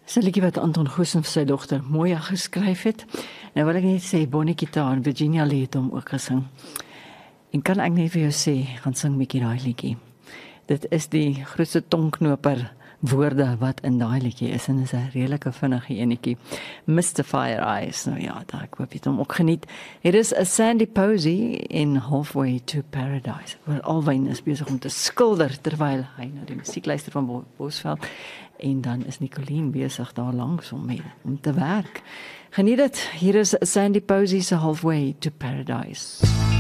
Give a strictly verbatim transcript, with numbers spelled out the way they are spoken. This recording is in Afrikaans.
Dis 'n liedjie wat Anton Goosen vir sy dogter Moya geskryf het. Nou wil ek net sê Bonnie Kita en Virginia Lee het hom ook gesing. En kan ek net vir jou sê, gaan sing 'n bietjie daai liedjie. Dit is die grootste tongknoper woorde wat in daai liedjie is en is 'n redelike vinnige enetjie. mister Fire Eyes. Nou ja, daar ek hoop jy het hom ook geniet. Hier is 'n Sandy Posey in Halfway to Paradise. Waar Alwyn is besig om te skilder terwyl hy na die musiek luister van Bo Bosveld. En dan is Nicoline besig daar langs om mee om te werk. Geniet dit. Hier is Sandy Posey se Halfway to Paradise.